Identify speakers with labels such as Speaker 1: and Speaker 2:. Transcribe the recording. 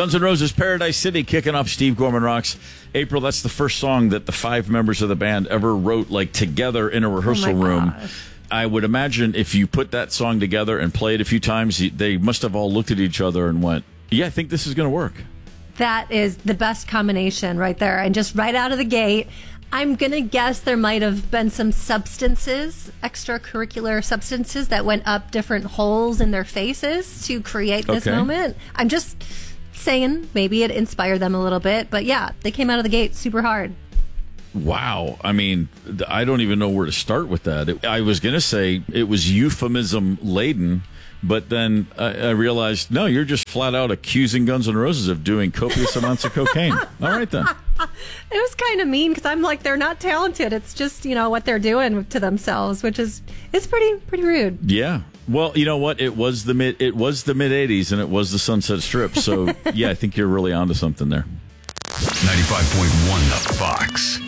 Speaker 1: Guns N' Roses, Paradise City, kicking off Steve Gorman Rocks. April, that's the first song that the 5 members of the band ever wrote, like, together in a rehearsal room.
Speaker 2: Gosh.
Speaker 1: I would imagine if you put that song together and play it a few times, they must have all looked at each other and went, yeah, I think this is going to work.
Speaker 2: That is the best combination right there. And just right out of the gate, I'm going to guess there might have been some substances, extracurricular substances that went up different holes in their faces to create this moment. I'm just saying maybe it inspired them a little bit. But yeah, they came out of the gate super hard.
Speaker 1: Wow. I mean, I don't even know where to start with that. I was going to say it was euphemism laden, but then I realized, no, you're just flat out accusing Guns N' Roses of doing copious amounts of cocaine. All right, then.
Speaker 2: It was kind of mean because I'm like, they're not talented. It's just, what they're doing to themselves, which is pretty rude.
Speaker 1: Yeah. Well, you know what? It was the mid 80s and it was the Sunset Strip. So, yeah, I think you're really onto something there.
Speaker 3: 95.1 The Fox.